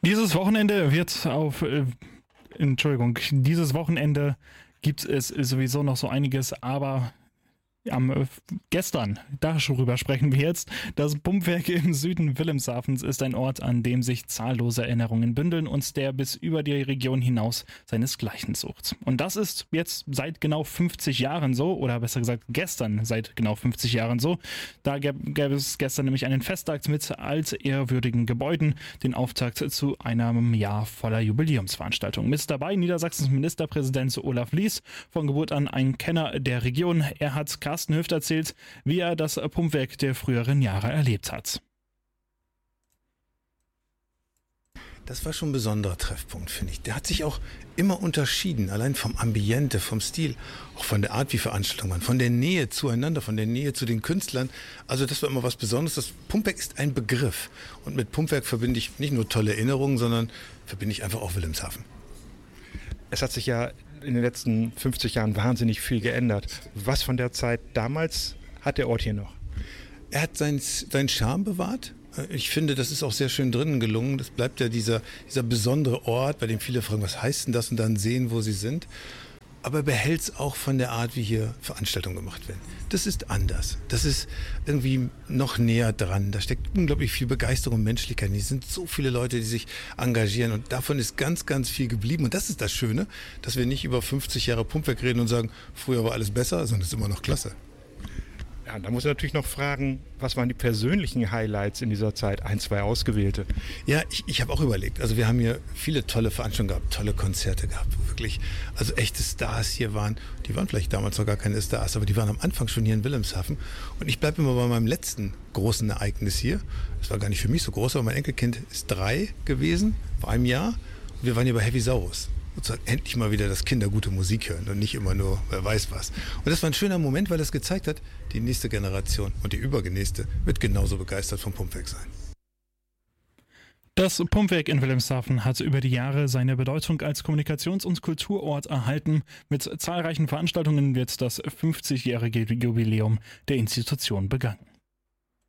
Dieses Wochenende wird dieses Wochenende gibt es sowieso noch so einiges, aber gestern, darüber sprechen wir jetzt. Das Pumpwerk im Süden Wilhelmshavens ist ein Ort, an dem sich zahllose Erinnerungen bündeln und der bis über die Region hinaus seinesgleichen sucht. Und das ist jetzt seit genau 50 Jahren so, oder besser gesagt gestern seit genau 50 Jahren so. Da gab es gestern nämlich einen Festakt mit altehrwürdigen Gebäuden, den Auftakt zu einem Jahr voller Jubiläumsveranstaltungen. Mit dabei Niedersachsens Ministerpräsident Olaf Lies, von Geburt an ein Kenner der Region. Er hat Carsten Hüft erzählt, wie er das Pumpwerk der früheren Jahre erlebt hat. Das war schon ein besonderer Treffpunkt, finde ich. Der hat sich auch immer unterschieden, allein vom Ambiente, vom Stil, auch von der Art, wie Veranstaltungen waren, von der Nähe zueinander, von der Nähe zu den Künstlern. Also das war immer was Besonderes. Das Pumpwerk ist ein Begriff. Und mit Pumpwerk verbinde ich nicht nur tolle Erinnerungen, sondern verbinde ich einfach auch Wilhelmshaven. Es hat sich ja in den letzten 50 Jahren wahnsinnig viel geändert. Was von der Zeit damals hat der Ort hier noch? Er hat seinen Charme bewahrt. Ich finde, das ist auch sehr schön drinnen gelungen. Das bleibt ja dieser besondere Ort, bei dem viele fragen, was heißt denn das, und dann sehen, wo sie sind. Aber er behält es auch von der Art, wie hier Veranstaltungen gemacht werden. Das ist anders. Das ist irgendwie noch näher dran. Da steckt unglaublich viel Begeisterung und Menschlichkeit. Es sind so viele Leute, die sich engagieren, und davon ist ganz, ganz viel geblieben. Und das ist das Schöne, dass wir nicht über 50 Jahre Pumpwerk reden und sagen, früher war alles besser, sondern es ist immer noch klasse. Ja, da muss ich natürlich noch fragen, was waren die persönlichen Highlights in dieser Zeit? Ein, zwei ausgewählte. Ja, ich habe auch überlegt. Also wir haben hier viele tolle Veranstaltungen gehabt, tolle Konzerte gehabt, wo wirklich also echte Stars hier waren. Die waren vielleicht damals noch gar keine Stars, aber die waren am Anfang schon hier in Wilhelmshaven. Und ich bleibe immer bei meinem letzten großen Ereignis hier. Das war gar nicht für mich so groß, aber mein Enkelkind ist 3 gewesen, vor einem Jahr. Und wir waren hier bei Heavy Saurus. Sozusagen endlich mal wieder das Kinder gute Musik hören und nicht immer nur, wer weiß was. Und das war ein schöner Moment, weil das gezeigt hat, die nächste Generation und die übernächste wird genauso begeistert vom Pumpwerk sein. Das Pumpwerk in Wilhelmshaven hat über die Jahre seine Bedeutung als Kommunikations- und Kulturort erhalten. Mit zahlreichen Veranstaltungen wird das 50-jährige Jubiläum der Institution begangen.